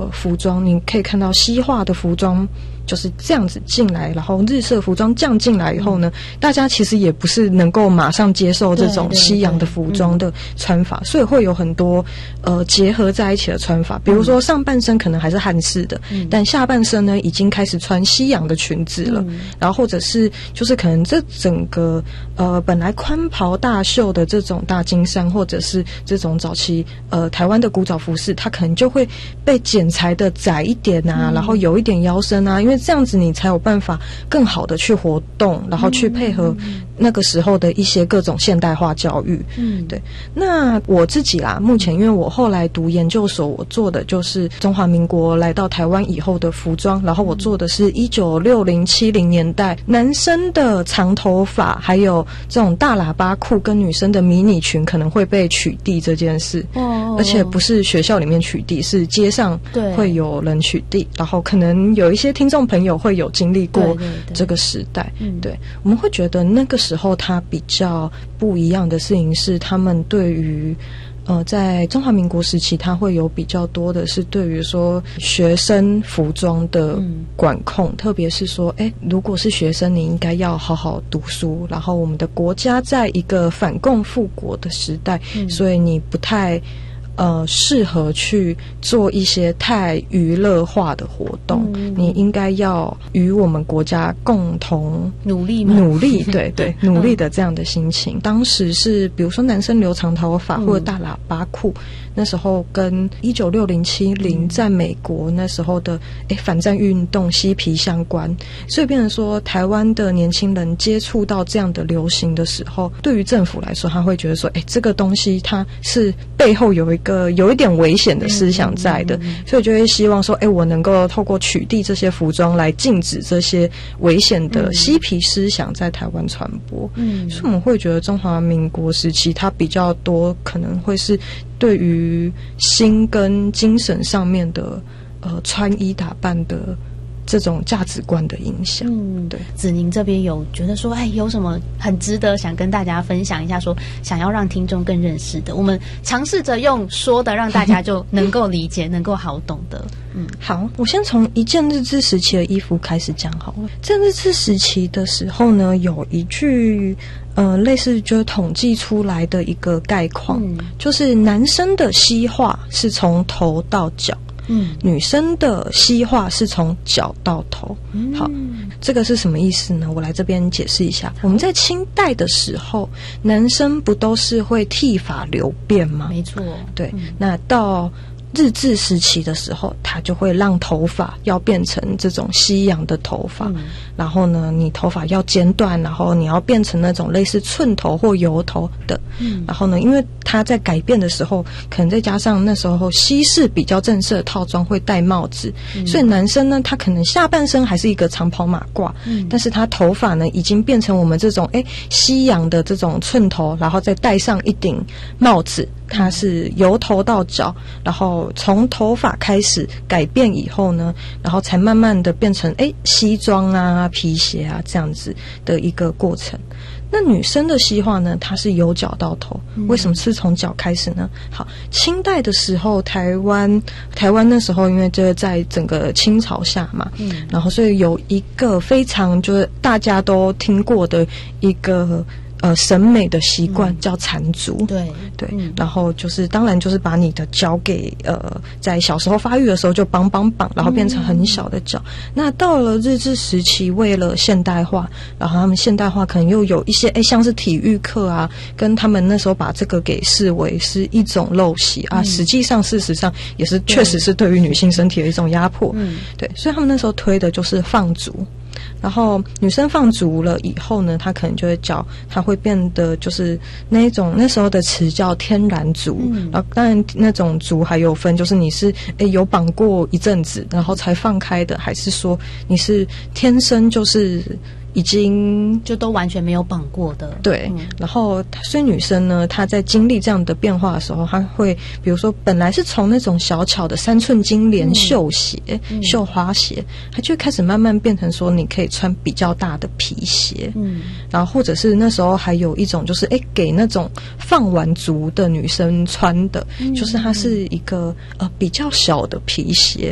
服装，你可以看到西化的服装就是这样子进来，然后日式服装这样进来以后呢，大家其实也不是能够马上接受这种西洋的服装的穿法，所以会有很多结合在一起的穿法，比如说上半身可能还是汉式的，但下半身呢已经开始穿西洋的裙子了，然后或者是就是可能这整个本来宽袍大袖的这种大金衫，或者是这种早期台湾的古早服饰，它可能就会被剪裁的窄一点啊，然后有一点腰身啊，因为这样子你才有办法更好的去活动，然后去配合那个时候的一些各种现代化教育。对。那我自己啦，目前因为我后来读研究所，我做的就是中华民国来到台湾以后的服装，然后我做的是1960、70年代男生的长头发，还有这种大喇叭裤跟女生的迷你裙可能会被取缔这件事。而且不是学校里面取缔，是街上会有人取缔，然后可能有一些听众朋友会有经历过这个时代。对，我们会觉得那个时候它比较不一样的事情是，他们对于在中华民国时期，它会有比较多的是对于说学生服装的管控，特别是说，如果是学生，你应该要好好读书，然后我们的国家在一个反共复国的时代，所以你不太适合去做一些太娱乐化的活动，你应该要与我们国家共同努力对对，努力的这样的心情。当时是比如说男生留长头发或者大喇叭裤，那时候跟1960、70在美国那时候的反战运动嬉皮相关，所以变成说台湾的年轻人接触到这样的流行的时候，对于政府来说，他会觉得说，这个东西它是背后有一点危险的思想在的，所以就会希望说，我能够透过取缔这些服装来禁止这些危险的嬉皮思想在台湾传播。所以我们会觉得中华民国时期它比较多可能会是对于心跟精神上面的穿衣打扮的这种价值观的影响。对， 子宁这边有觉得说，有什么很值得想跟大家分享一下，说想要让听众更认识的，我们尝试着用说的让大家就能够理解能够好懂的。 好，我先从一件日治时期的衣服开始讲好了。在日治时期的时候呢，有一句类似就是统计出来的一个概况，就是男生的西化是从头到脚，女生的西化是从脚到头。好，这个是什么意思呢？我来这边解释一下。我们在清代的时候，男生不都是会剃发留辫吗？ 没错。 对，那到日治时期的时候，他就会让头发要变成这种西洋的头发，然后呢，你头发要剪短，然后你要变成那种类似寸头或油头的。然后呢，因为他在改变的时候，可能再加上那时候西式比较正式的套装会戴帽子，所以男生呢，他可能下半身还是一个长袍马褂，但是他头发呢已经变成我们这种西洋的这种寸头，然后再戴上一顶帽子。它是由头到脚，然后从头发开始改变以后呢，然后才慢慢的变成西装啊、皮鞋啊这样子的一个过程。那女生的西化呢，它是由脚到头。为什么是从脚开始呢？好，清代的时候，台湾那时候因为这在整个清朝下嘛，然后所以有一个非常就是大家都听过的一个审美的习惯叫缠足。对，然后就是当然就是把你的脚给在小时候发育的时候就绑，然后变成很小的脚。那到了日治时期，为了现代化，然后他们现代化可能又有一些像是体育课啊，跟他们那时候把这个给视为是一种陋习啊，实际上事实上也是确实是对于女性身体的一种压迫。对，所以他们那时候推的就是放足。然后女生放足了以后呢，她可能就会脚，她会变得就是那时候的词叫天然足。然后当然那种足还有分，就是你是有绑过一阵子然后才放开的，还是说你是天生就是已经就都完全没有绑过的。 对，然后所以女生呢，她在经历这样的变化的时候，她会比如说本来是从那种小巧的3寸金莲绣鞋、绣花鞋，她就开始慢慢变成说你可以穿比较大的皮鞋。然后或者是那时候还有一种就是给那种放完足的女生穿的，就是它是一个比较小的皮鞋，